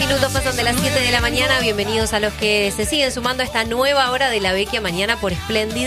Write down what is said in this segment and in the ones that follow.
minutos pasan de las 7 de la mañana. Bienvenidos a los que se siguen sumando a esta nueva hora de La Vecchia Mañana por Splendid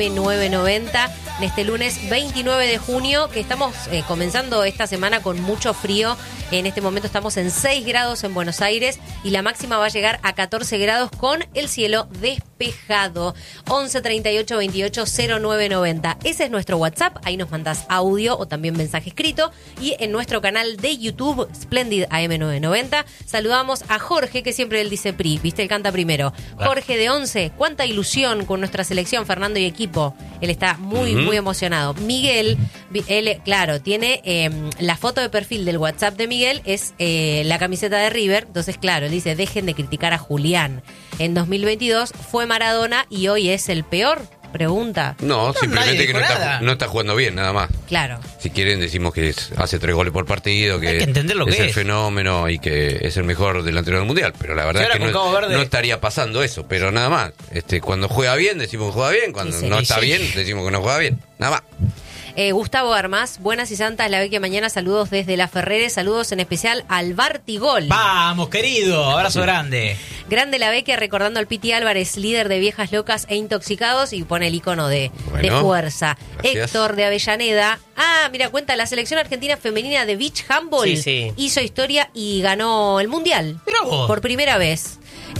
AM990. En este lunes 29 de junio, que estamos comenzando esta semana con mucho frío. En este momento estamos en 6 grados en Buenos Aires y la máxima va a llegar a 14 grados con el cielo despejado. 11 38 28 0990. Ese es nuestro WhatsApp. Ahí nos mandás audio o también mensaje escrito. Y en nuestro canal de YouTube, Splendid AM990, saludamos a Jorge, que siempre él dice PRI. ¿Viste? Él canta primero. Jorge de 11. Cuánta ilusión con nuestra selección, Fernando y equipo. Él está muy emocionado. Miguel, él, claro, tiene la foto de perfil del WhatsApp de Miguel, es la camiseta de River. Entonces, claro, él dice, dejen de criticar a Julián. En 2022 fue Maradona y hoy es el peor. Pregunta. No, simplemente que no está jugando bien, nada más. Claro. Si quieren decimos que hace 3 goles por partido, que entender lo que es el fenómeno y que es el mejor delantero del mundial, pero la verdad es que no estaría pasando eso, pero nada más. Cuando juega bien decimos que juega bien, cuando no está bien decimos que no juega bien, nada más. Gustavo Armas, buenas y santas, La Vecchia Mañana, saludos desde La Ferreres, saludos en especial al Bartigol. Vamos, querido, abrazo grande. Grande La Vecchia, recordando al Piti Álvarez, líder de Viejas Locas e Intoxicados, y pone el icono de fuerza. Gracias. Héctor de Avellaneda, mira, cuenta, la selección argentina femenina de beach handball hizo historia y ganó el mundial. Por primera vez.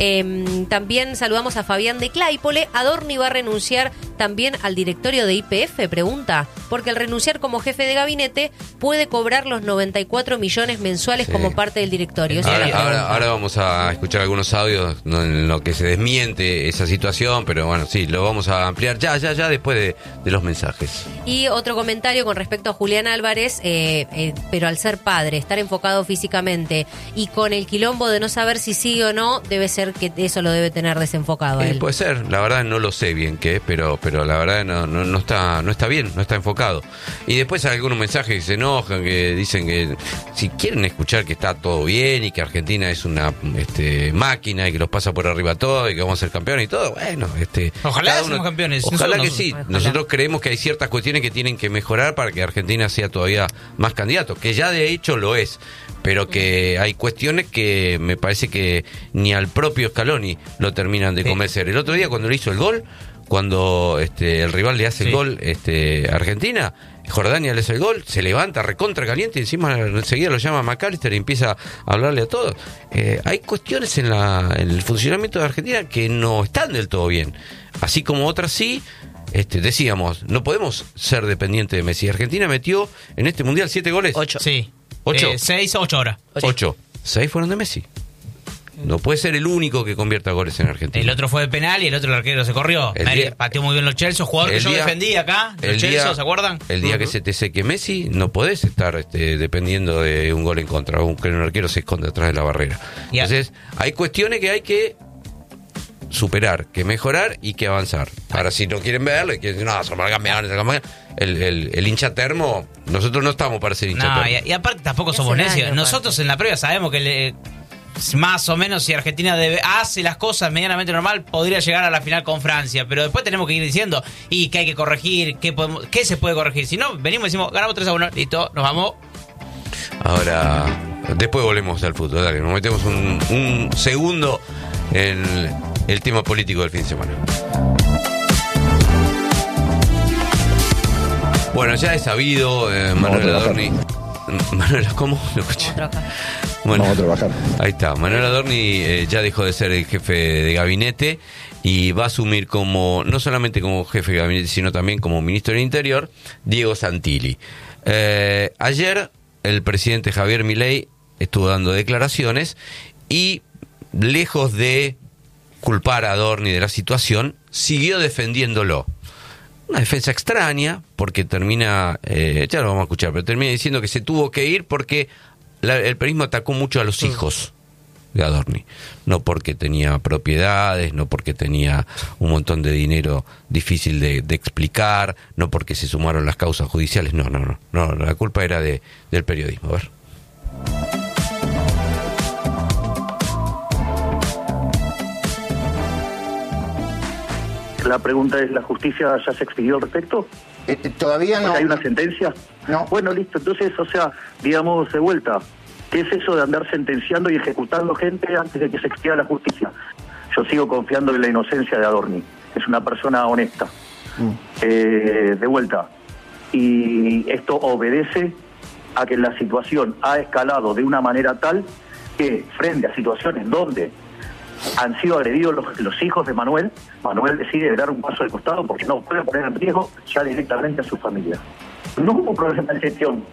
También saludamos a Fabián de Claypole. ¿Adorni va a renunciar también al directorio de YPF? Pregunta. Porque al renunciar como jefe de gabinete puede cobrar los 94 millones mensuales como parte del directorio. Ahora vamos a escuchar algunos audios en lo que se desmiente esa situación, pero bueno, sí, lo vamos a ampliar ya después de los mensajes. Y otro comentario con respecto a Julián Álvarez, pero al ser padre, estar enfocado físicamente y con el quilombo de no saber si sigue o no, debe ser que eso lo debe tener desenfocado él. Puede ser, la verdad no lo sé bien qué, pero la verdad no está bien, no está enfocado. Y después hay algunos mensajes que se enojan, que dicen que si quieren escuchar que está todo bien y que Argentina es una máquina y que los pasa por arriba todo y que vamos a ser campeones y todo, bueno, ojalá seamos campeones. Ojalá que sí. Ojalá. Nosotros creemos que hay ciertas cuestiones que tienen que mejorar para que Argentina sea todavía más candidato, que ya de hecho lo es, pero que hay cuestiones que me parece que ni al propio Scaloni lo terminan de convencer. El otro día cuando le hizo el gol, cuando el rival le hace el gol a Argentina, Jordania le hace el gol, se levanta recontra caliente y encima enseguida lo llama McAllister y empieza a hablarle a todos. Hay cuestiones en el funcionamiento de Argentina que no están del todo bien, así como otras sí. Decíamos, no podemos ser dependientes de Messi. Argentina metió en este mundial 7 goles. 8. Sí. 8. 6 o 8 ahora. 8. 6 fueron de Messi. No puede ser el único que convierta goles en Argentina. El otro fue de penal y el otro el arquero se corrió. Pateó muy bien los Chelsea, jugador que yo defendí acá. Los Chelsea, ¿se acuerdan? El día que se te seque Messi, no podés estar dependiendo de un gol en contra, aunque un arquero se esconde atrás de la barrera. Entonces, hay cuestiones que hay que superar, que mejorar y que avanzar. Ahora, si no quieren verlo y quieren decir, no, el hincha termo, nosotros no estamos para ser hincha termo. Y aparte tampoco somos necios. Nosotros en la previa sabemos que más o menos si Argentina hace las cosas medianamente normal, podría llegar a la final con Francia, pero después tenemos que ir diciendo y que hay que corregir, qué se puede corregir. Si no, venimos y decimos, ganamos 3-1, listo, nos vamos. Ahora, después volvemos al fútbol, dale, nos metemos un segundo en el tema político del fin de semana. Bueno, ya es sabido, Manuel Adorni. Manuel, ¿cómo? Lo escuché. Bueno, vamos a trabajar. Ahí está. Manuel Adorni ya dejó de ser el jefe de gabinete y va a asumir no solamente como jefe de gabinete, sino también como ministro del Interior, Diego Santilli. Ayer el presidente Javier Milei estuvo dando declaraciones y, lejos de culpar a Adorni de la situación, siguió defendiéndolo. Una defensa extraña, porque termina, ya lo vamos a escuchar, pero termina diciendo que se tuvo que ir porque el peronismo atacó mucho a los hijos de Adorni. No porque tenía propiedades, no porque tenía un montón de dinero difícil de explicar, no porque se sumaron las causas judiciales, no, la culpa era del periodismo. A ver. La pregunta es, ¿la justicia ya se expidió al respecto? Todavía no. ¿Hay una sentencia? No. Bueno, listo. Entonces, digamos, de vuelta. ¿Qué es eso de andar sentenciando y ejecutando gente antes de que se expida la justicia? Yo sigo confiando en la inocencia de Adorni. Es una persona honesta. De vuelta. Y esto obedece a que la situación ha escalado de una manera tal que frente a situaciones donde han sido agredidos los hijos de Manuel decide dar un paso al costado porque no puede poner en riesgo ya directamente a su familia. No hubo problema de gestión.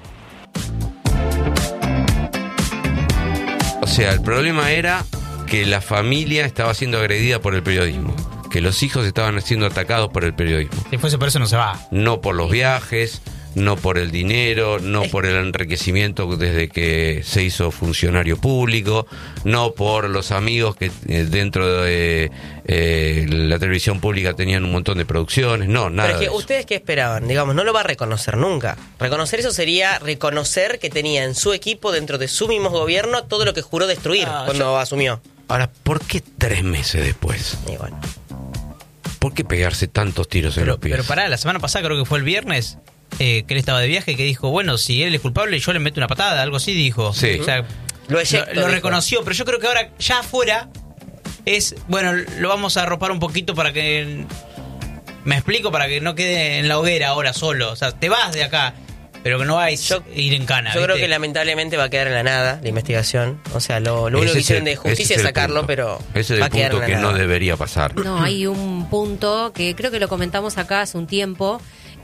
O sea, el problema era que la familia estaba siendo agredida por el periodismo, que los hijos estaban siendo atacados por el periodismo. Si fuese por eso no se va. No por los viajes, no por el dinero, no por el enriquecimiento desde que se hizo funcionario público, no por los amigos que dentro de la televisión pública tenían un montón de producciones, no, nada. Pero es que ustedes qué esperaban, digamos, no lo va a reconocer nunca. Reconocer eso sería reconocer que tenía en su equipo, dentro de su mismo gobierno, todo lo que juró destruir cuando asumió. Ahora, ¿por qué 3 meses después? Y bueno. ¿Por qué pegarse tantos tiros en los pies? Pero pará, la semana pasada creo que fue el viernes, que él estaba de viaje y que dijo, bueno, si él es culpable yo le meto una patada, algo así dijo. Sí. O sea, lo reconoció, pero yo creo que ahora ya afuera es, bueno, lo vamos a arropar un poquito para que, me explico, para que no quede en la hoguera ahora solo. O sea, te vas de acá, pero que no vais a ir en cana. Yo creo que lamentablemente va a quedar en la nada la investigación. O sea, lo único que hicieron de justicia es sacarlo, pero ese es va el a quedar punto en la que nada. no debería pasar. No, hay un punto que creo que lo comentamos acá hace un tiempo.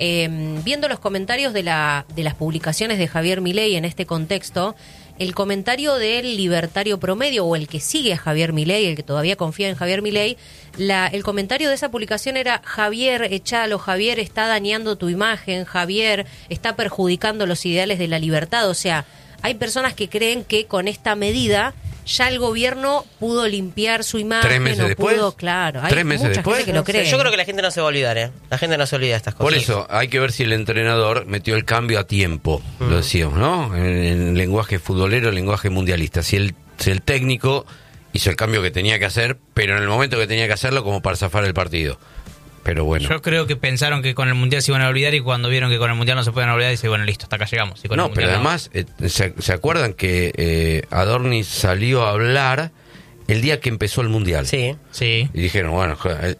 Viendo los comentarios de las publicaciones de Javier Milei en este contexto, el comentario del libertario promedio o el que sigue a Javier Milei, el que todavía confía en Javier Milei, el comentario de esa publicación era: Javier, echalo, Javier está dañando tu imagen, Javier está perjudicando los ideales de la libertad. O sea, hay personas que creen que con esta medida ya el gobierno pudo limpiar su imagen. 3 meses después. Claro, hay 3 meses mucha después. gente que lo cree. Yo creo que la gente no se va a olvidar, La gente no se olvida de estas cosas. Por eso, hay que ver si el entrenador metió el cambio a tiempo, lo decíamos, ¿no? En lenguaje futbolero, lenguaje mundialista. Si el técnico hizo el cambio que tenía que hacer, pero en el momento que tenía que hacerlo como para zafar el partido. Pero bueno. Yo creo que pensaron que con el Mundial se iban a olvidar y cuando vieron que con el Mundial no se pueden olvidar, dice, bueno, listo, hasta acá llegamos. Y con No, el Mundial pero además, ¿se acuerdan que Adorni salió a hablar el día que empezó el Mundial? Sí. Sí. Y dijeron, bueno,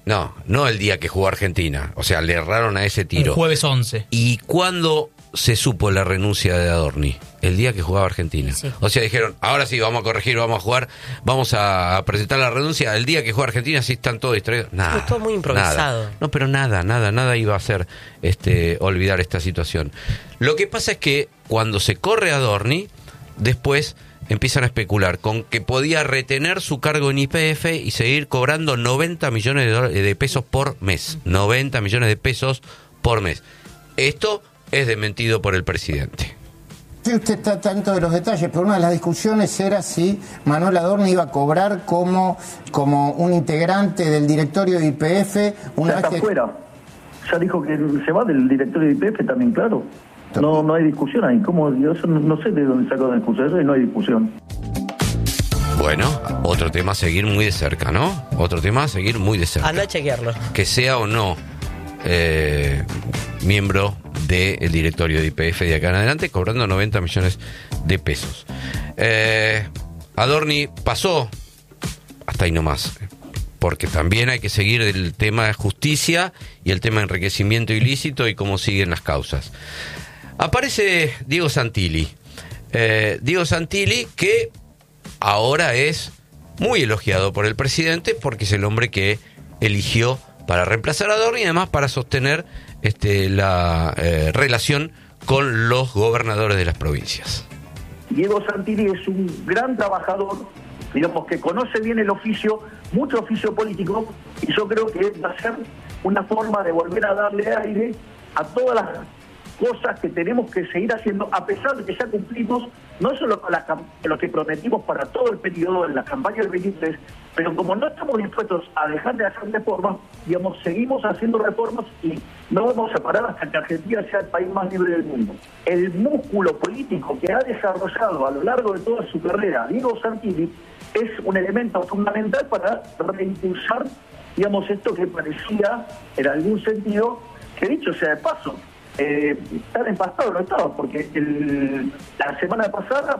no el día que jugó Argentina. O sea, le erraron a ese tiro. Un jueves 11. ¿Y cuándo se supo la renuncia de Adorni? El día que jugaba Argentina. Sí. O sea, dijeron, ahora sí, vamos a corregir, vamos a jugar, vamos a presentar la renuncia. El día que juega Argentina, sí están todos distraídos. Nada. Es todo muy improvisado. Nada. No, pero nada iba a hacer olvidar esta situación. Lo que pasa es que cuando se corre Adorni, después empiezan a especular con que podía retener su cargo en YPF y seguir cobrando 90 millones de pesos por mes. 90 millones de pesos por mes. Esto es desmentido por el presidente. Sí, usted está tanto de los detalles, pero una de las discusiones era si Manuel Adorni iba a cobrar como un integrante del directorio de YPF una Ya vez está que... fuera. Ya dijo que se va del directorio de YPF también, claro. No hay discusión ahí. ¿Cómo? Yo eso no sé de dónde sacó la discusión. Eso y no hay discusión. Bueno, otro tema a seguir muy de cerca, ¿no? Otro tema a seguir muy de cerca. Anda a chequearlo. Que sea o no miembro del directorio de YPF de acá en adelante, cobrando 90 millones de pesos. Adorni pasó hasta ahí nomás, porque también hay que seguir el tema de justicia y el tema de enriquecimiento ilícito y cómo siguen las causas. Aparece Diego Santilli. Diego Santilli, que ahora es muy elogiado por el presidente porque es el hombre que eligió para reemplazar a Adorni y además para sostener la relación con los gobernadores de las provincias. Diego Santilli es un gran trabajador, digamos que conoce bien el oficio, mucho oficio político, y yo creo que va a ser una forma de volver a darle aire a todas las cosas que tenemos que seguir haciendo, a pesar de que ya cumplimos, no solo con lo que prometimos para todo el periodo de la campaña del 23, pero como no estamos dispuestos a dejar de hacer reformas, digamos, seguimos haciendo reformas y no vamos a parar hasta que Argentina sea el país más libre del mundo. El músculo político que ha desarrollado a lo largo de toda su carrera Diego Santilli es un elemento fundamental para reimpulsar, digamos, esto que parecía, en algún sentido, que dicho sea de paso, tan empastado no estaba, porque la semana pasada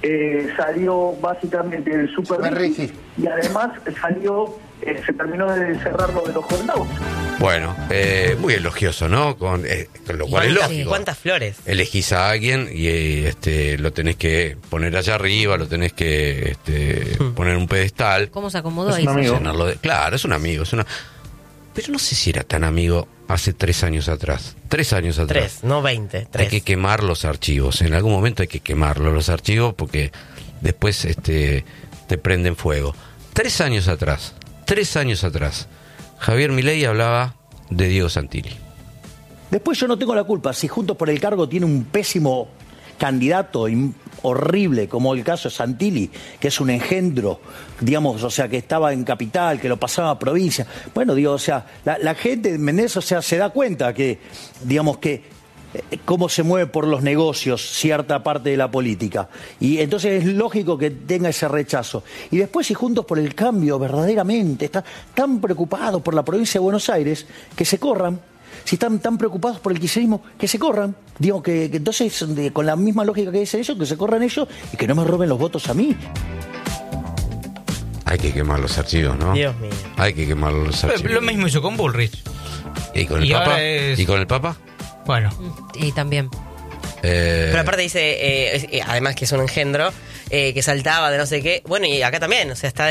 salió básicamente el Super Rigi, y además salió, se terminó de cerrar lo de los Holdaus. Bueno, muy elogioso, ¿no? Con lo cual es lógico. ¿Cuántas flores? Elegís a alguien y lo tenés que poner allá arriba, lo tenés que poner en un pedestal. ¿Cómo se acomodó ahí? Claro, es un amigo. Pero no sé si era tan amigo hace 3 años atrás. 3 años atrás. 3, no 20. 3. Hay que quemar los archivos. En algún momento hay que quemarlos, los archivos, porque después te prenden fuego. 3 años atrás, Javier Milei hablaba de Diego Santilli. Después yo no tengo la culpa. Si Juntos por el Cargo tiene un pésimo candidato horrible, como el caso de Santilli, que es un engendro, digamos, o sea, que estaba en capital, que lo pasaba a provincia. Bueno, digo, o sea, la gente de Menezes, o sea, se da cuenta que, digamos, que cómo se mueve por los negocios cierta parte de la política. Y entonces es lógico que tenga ese rechazo. Y después, si Juntos por el Cambio verdaderamente está tan preocupado por la provincia de Buenos Aires, que se corran. Si están tan preocupados por el kirchnerismo, que se corran. Digo que entonces, con la misma lógica que dicen ellos, que se corran ellos y que no me roben los votos a mí. Hay que quemar los archivos, ¿no? Dios mío. Hay que quemar los archivos. Lo mismo hizo con Bullrich. ¿Y con el Papa? ¿Y con el Papa? Bueno. Y también. Pero aparte dice, además que es un engendro, que saltaba de no sé qué. Bueno, y acá también, o sea, está